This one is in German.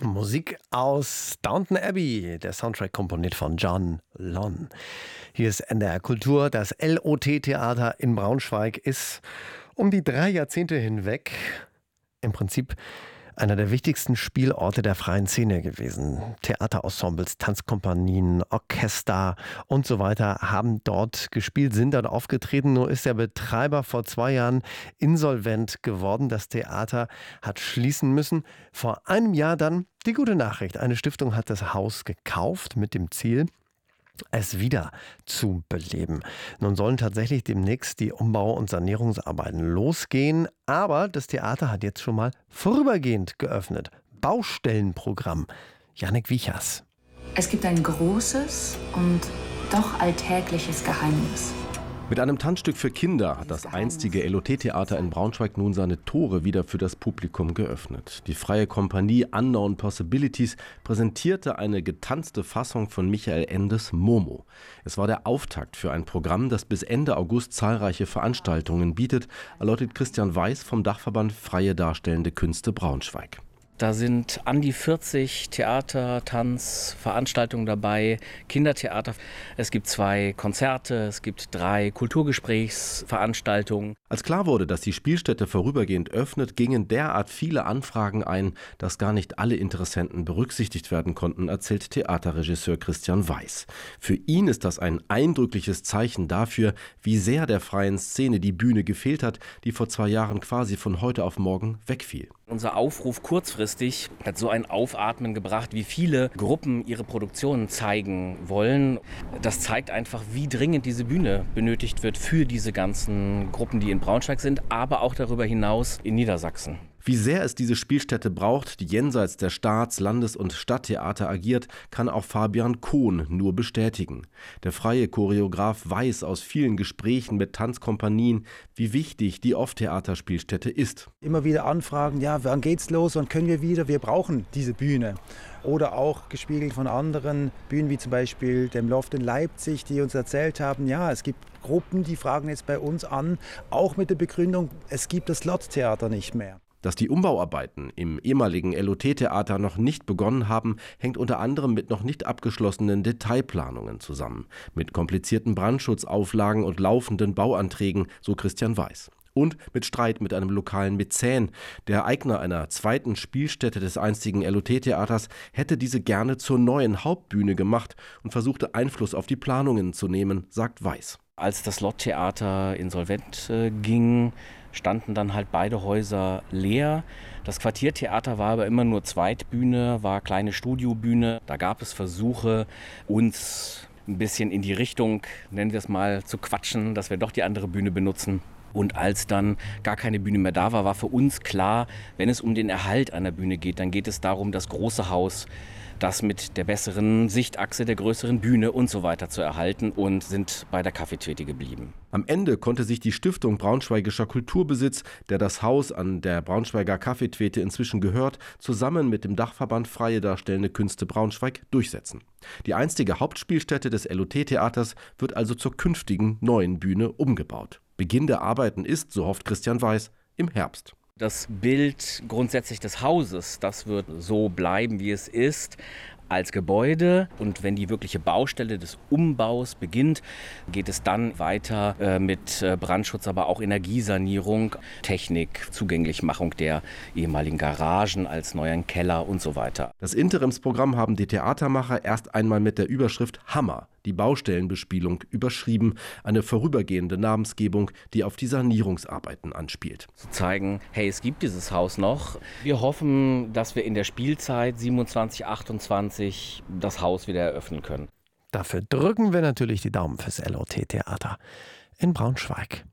Musik aus Downton Abbey, der Soundtrack komponiert von John Lonne. Hier ist NDR Kultur. Das LOT-Theater in Braunschweig ist um die 3 Jahrzehnte hinweg im Prinzip einer der wichtigsten Spielorte der freien Szene gewesen. Theaterensembles, Tanzkompanien, Orchester und so weiter haben dort gespielt, sind dort aufgetreten. Nur ist der Betreiber vor 2 Jahren insolvent geworden. Das Theater hat schließen müssen. Vor einem Jahr dann die gute Nachricht. Eine Stiftung hat das Haus gekauft mit dem Ziel, es wieder zu beleben. Nun sollen tatsächlich demnächst die Umbau- und Sanierungsarbeiten losgehen, aber das Theater hat jetzt schon mal vorübergehend geöffnet. Baustellenprogramm. Jannik Wiechers. Es gibt ein großes und doch alltägliches Geheimnis. Mit einem Tanzstück für Kinder hat das einstige LOT-Theater in Braunschweig nun seine Tore wieder für das Publikum geöffnet. Die freie Kompanie Unknown Possibilities präsentierte eine getanzte Fassung von Michael Endes Momo. Es war der Auftakt für ein Programm, das bis Ende August zahlreiche Veranstaltungen bietet, erläutert Christian Weiß vom Dachverband Freie Darstellende Künste Braunschweig. Da sind an die 40 Theater-, Tanz-, Veranstaltungen dabei, Kindertheater. Es gibt 2 Konzerte, es gibt 3 Kulturgesprächsveranstaltungen. Als klar wurde, dass die Spielstätte vorübergehend öffnet, gingen derart viele Anfragen ein, dass gar nicht alle Interessenten berücksichtigt werden konnten, erzählt Theaterregisseur Christian Weiß. Für ihn ist das ein eindrückliches Zeichen dafür, wie sehr der freien Szene die Bühne gefehlt hat, die vor 2 Jahren quasi von heute auf morgen wegfiel. Unser Aufruf kurzfristig hat so ein Aufatmen gebracht, wie viele Gruppen ihre Produktionen zeigen wollen. Das zeigt einfach, wie dringend diese Bühne benötigt wird für diese ganzen Gruppen, die in Braunschweig sind, aber auch darüber hinaus in Niedersachsen. Wie sehr es diese Spielstätte braucht, die jenseits der Staats-, Landes- und Stadttheater agiert, kann auch Fabian Kohn nur bestätigen. Der freie Choreograf weiß aus vielen Gesprächen mit Tanzkompanien, wie wichtig die Off-Theater-Spielstätte ist. Immer wieder Anfragen, ja, wann geht's los, wann können wir wieder, wir brauchen diese Bühne. Oder auch gespiegelt von anderen Bühnen, wie zum Beispiel dem Loft in Leipzig, die uns erzählt haben, ja, es gibt Gruppen, die fragen jetzt bei uns an, auch mit der Begründung, es gibt das Lott-Theater nicht mehr. Dass die Umbauarbeiten im ehemaligen LOT-Theater noch nicht begonnen haben, hängt unter anderem mit noch nicht abgeschlossenen Detailplanungen zusammen. Mit komplizierten Brandschutzauflagen und laufenden Bauanträgen, so Christian Weiß. Und mit Streit mit einem lokalen Mäzen. Der Eigner einer zweiten Spielstätte des einstigen LOT-Theaters hätte diese gerne zur neuen Hauptbühne gemacht und versuchte Einfluss auf die Planungen zu nehmen, sagt Weiß. Als das Lott-Theater insolvent ging, standen dann halt beide Häuser leer. Das Quartiertheater war aber immer nur Zweitbühne, war kleine Studiobühne. Da gab es Versuche, uns ein bisschen in die Richtung, nennen wir es mal, zu quatschen, dass wir doch die andere Bühne benutzen. Und als dann gar keine Bühne mehr da war, war für uns klar, wenn es um den Erhalt einer Bühne geht, dann geht es darum, das große Haus, das mit der besseren Sichtachse, der größeren Bühne und so weiter zu erhalten, und sind bei der Kaffeetöte geblieben. Am Ende konnte sich die Stiftung Braunschweigischer Kulturbesitz, der das Haus an der Braunschweiger Kaffeetöte inzwischen gehört, zusammen mit dem Dachverband Freie Darstellende Künste Braunschweig durchsetzen. Die einstige Hauptspielstätte des LOT-Theaters wird also zur künftigen neuen Bühne umgebaut. Beginn der Arbeiten ist, so hofft Christian Weiß, im Herbst. Das Bild grundsätzlich des Hauses, das wird so bleiben, wie es ist, als Gebäude. Und wenn die wirkliche Baustelle des Umbaus beginnt, geht es dann weiter mit Brandschutz, aber auch Energiesanierung, Technik, Zugänglichmachung der ehemaligen Garagen als neuen Keller und so weiter. Das Interimsprogramm haben die Theatermacher erst einmal mit der Überschrift Hammer, die Baustellenbespielung, überschrieben, eine vorübergehende Namensgebung, die auf die Sanierungsarbeiten anspielt. Zu zeigen, hey, es gibt dieses Haus noch. Wir hoffen, dass wir in der Spielzeit 27, 28 das Haus wieder eröffnen können. Dafür drücken wir natürlich die Daumen fürs LOT-Theater in Braunschweig.